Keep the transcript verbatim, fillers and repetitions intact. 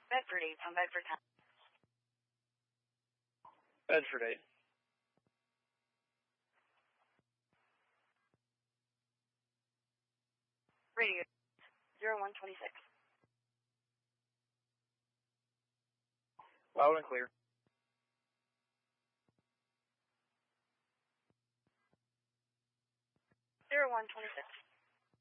Bedford eight on Bedford ten. Bedford eight. Radio zero one twenty-six. Loud and clear. zero one twenty-six.